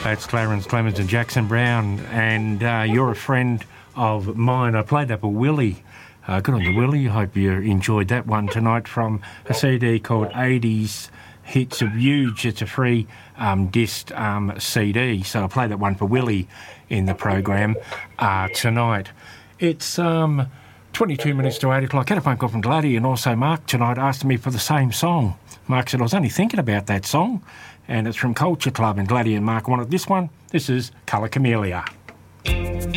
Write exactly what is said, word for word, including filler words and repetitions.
That's Clarence Clemens and Jackson Brown, and uh, you're a friend of mine. I played that for Willie. Uh, good on you, Willie. Hope you enjoyed that one tonight from a C D called eighties Hits of Huge. It's a free um, disc um, C D, so I played that one for Willie in the program uh, tonight. It's um, twenty-two minutes to eight o'clock. I had a phone call from Gladdy and also Mark tonight asking me for the same song. Mark said, I was only thinking about that song, and it's from Culture Club, and Gladdy and Mark wanted this one. This is Colour Camellia.